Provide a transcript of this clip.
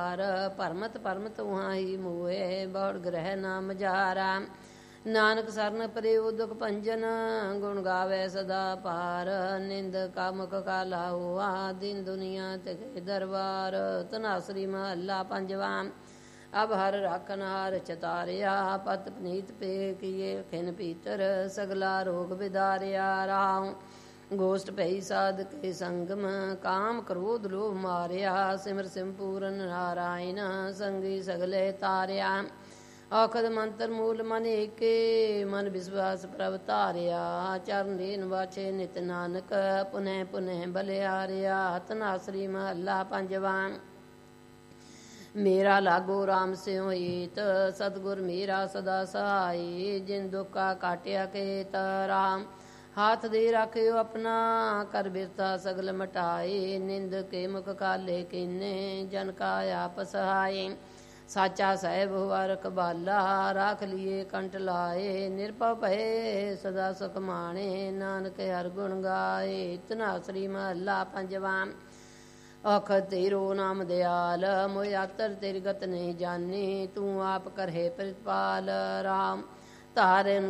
ਭਰਮਤ ਭਰਮਤ ਉਹਾਂ ਹੀ ਮੋਏ, ਬਹੁੜ ਗ੍ਰਹਿ ਨਾਮ ਜਾਰਾ। ਨਾਨਕ ਸਰਨ ਪਰਿਉ ਦੁਖ ਭੰਜਨ, ਗੁਣ ਗਾਵੇ ਸਦਾ ਪਾਰ। ਨਿੰਦ ਕਾ ਮੁਖ ਕਾਲਾ ਹੋਆ, ਦਿਨ ਦੁਨੀਆ ਤੇ ਗਏ ਦਰਬਾਰ। ਧਨਾਸਰੀ ਮਹੱਲਾ ਪੰਜਵਾ। ਅਬ ਹਰ ਰਾਖਨ ਹਾਰ ਚਤਾਰਿਆ, ਪਤ ਪਨੀਤ ਪੇ ਕੀਏ ਖਿਨ ਪੀਤਰ। ਸਗਲਾ ਰੋਗ ਵਿਦਾਰਿਆ ਰਾਉ, ਗੋਸ਼ਟ ਭਈ ਸਾਧ ਕੇ ਸੰਗਮ। ਕਾਮ ਕ੍ਰੋਧ ਲੋਭ ਮਾਰਿਆ, ਸਿਮਰ ਸਿੰਪੂਰਨ ਨਾਰਾਇਣ। ਸੰਗੀ ਸਗਲੇ ਤਾਰਿਆ, ਔਖਦ ਮੰਤਰ ਮੂਲ ਮਨ ਏਕੇ। ਮਨ ਵਿਸ਼ਵਾਸ ਪ੍ਰਭ ਧਾਰਿਆ, ਚਰਨ ਲੀਨ ਵਾਛੇ ਨਿਤ ਨਾਨਕ। ਪੁਨਹ ਪੁਨਹ ਬਲਿਆਰਿਆ। ਧਨਾਸਰੀ ਮਹੱਲਾ ਪੰਜਵਾ। ਮੇਰਾ ਲਾਗੋ ਰਾਮ ਸਿਉ ਏਤ, ਸਤਿਗੁਰ ਮੇਰਾ ਸਦਾ ਸਹਾਈ। ਜਿਨ ਦੁਖਾ ਕਾਟਿਆ ਕੇਤ ਰਾਮ, ਹਾਥ ਦੇ ਰਾਖਿਓ ਆਪਣਾ। ਕਰ ਬਿਰਤਾ ਸਗਲ ਮਟਾਏ, ਨਿੰਦ ਕੇ ਮੁਖ ਕਾਲੇ ਕੀਨੇ। ਜਨ ਕਾ ਆਪ ਸਹਾਏ, ਸਾਚਾ ਸਾਹਿਬ ਹੁਆ ਰਖਬਾਲਾ। ਰਾਖ ਲੀਏ ਕੰਠ ਲਾਏ, ਨਿਰਭਉ ਭਏ ਸਦਾ ਸੁਖ ਮਾਣੇ। ਨਾਨਕ ਹਰਿ ਗੁਣ ਗਾਏ। ਧਨਾਸਰੀ ਮਹੱਲਾ ਪੰਜਵਾ। ਔਖ ਤੇਰੋ ਨਾਮ ਦਿਆਲ, ਮੋਇ ਆਤਰ ਤੇਰੀ ਗਤ ਨਹੀਂ ਜਾਨੀ। ਤੂੰ ਆਪ ਕਰਹਿ ਪ੍ਰਿਤਪਾਲ ਰਾਮ, ਧਾਰਨ